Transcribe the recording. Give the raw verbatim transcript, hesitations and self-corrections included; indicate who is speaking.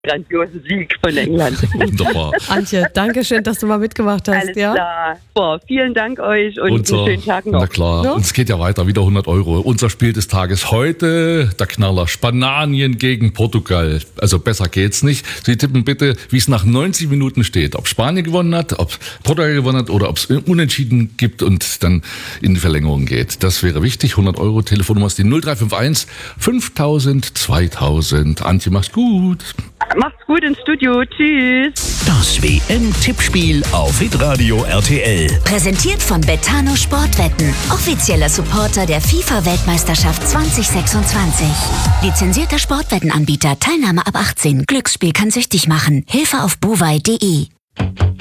Speaker 1: grandiosen Sieg von England.
Speaker 2: Wunderbar.
Speaker 3: Antje, danke schön, dass du mal mitgemacht hast.
Speaker 1: Alles
Speaker 3: ja?
Speaker 1: klar. Boah, vielen Dank euch und
Speaker 2: Unser,
Speaker 1: einen schönen Tag noch.
Speaker 2: Na klar,
Speaker 3: Ja?
Speaker 2: und es geht ja weiter, wieder hundert Euro. Unser Spiel des Tages heute, der Knaller, Spanien gegen Portugal. Also besser geht's nicht. Sie tippen bitte, wie es nach neunzig Minuten steht. Ob Spanien gewonnen hat, ob Portugal gewonnen hat oder ob es Unentschieden gibt und dann in die Verlängerung geht. Das wäre wichtig. hundert Euro, Telefonnummer ist die null drei fünf eins fünftausend zweitausend. Antje, mach's gut.
Speaker 1: Macht's gut ins Studio. Tschüss.
Speaker 4: Das W M-Tippspiel auf Hitradio R T L.
Speaker 5: Präsentiert von Betano Sportwetten, offizieller Supporter der FIFA-Weltmeisterschaft zwanzig sechsundzwanzig. Lizenzierter Sportwettenanbieter, Teilnahme ab achtzehn. Glücksspiel kann süchtig machen. Hilfe auf buwei punkt de.